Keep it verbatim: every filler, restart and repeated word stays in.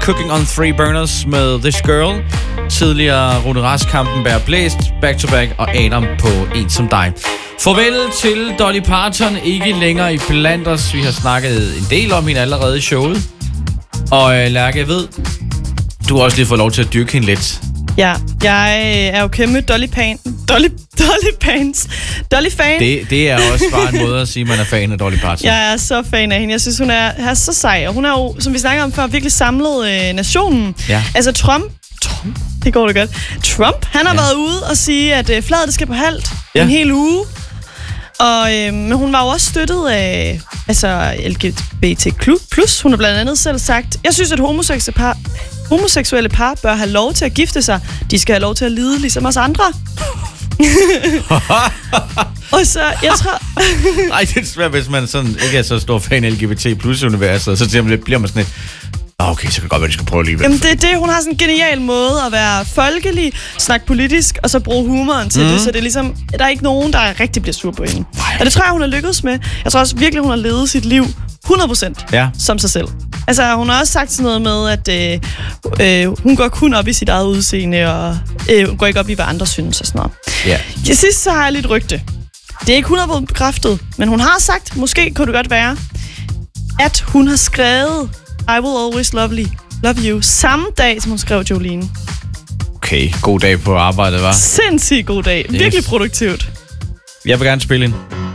Cooking on Three Burners med This Girl. Tidligere Rune Rask, Kampen Bær Blæst, Back to Back og Adam på En som dig. Farvel til Dolly Parton, ikke længere i blandt os. Vi har snakket en del om hende allerede i showet. Og øh, Lærke, jeg ved, du har også lige fået lov til at dyrke hende lidt. Ja, jeg er jo kæmpe Dolly Pan... Dolly, Dolly Pans... Dolly-fan. Det, det er også bare en måde at sige, at man er fan af Dolly Parton. Jeg er så fan af hende. Jeg synes, hun er, er så sej. Og hun er jo, som vi snakker om før, virkelig samlet øh, nationen. Ja. Altså Trump... Trump? Det går det godt. Trump, han har ja. været ude og sige, at øh, flaget det skal på halvt. Ja. En hel uge. Og, øh, men hun var jo også støttet af altså L G B T plus. Hun har blandt andet selv sagt, jeg synes, at homoseksuelle par, homoseksuelle par bør have lov til at gifte sig. De skal have lov til at lide ligesom os andre. Og så, jeg tror... Nej, det er svært, hvis man sådan ikke er så stor fan af L G B T plus universet, så bliver man sådan lidt... Okay, så kan det godt være, de skal prøve alligevel. Jamen det er det, hun har sådan en genial måde at være folkelig, snakke politisk, og så bruge humoren til mm. det, så det er ligesom, der er ikke nogen, der rigtig bliver sur på hende. Nej. Og det tror jeg, hun har lykkedes med. Jeg tror også virkelig, hun har levet sit liv hundrede procent ja. som sig selv. Altså, hun har også sagt sådan noget med, at øh, øh, hun går kun op i sit eget udseende, og øh, hun går ikke op i, hvad andre synes og sådan noget. Ja. Til sidst så har jeg lidt rygte. Det er ikke hundrede procent bekræftet, men hun har sagt, måske kunne det godt være, at hun har skrevet I will always love, love you samme dag, som hun skrev Jolene. Okay, god dag på arbejdet, hva'? Sindssygt god dag. Virkelig yes. produktivt. Jeg vil gerne spille ind.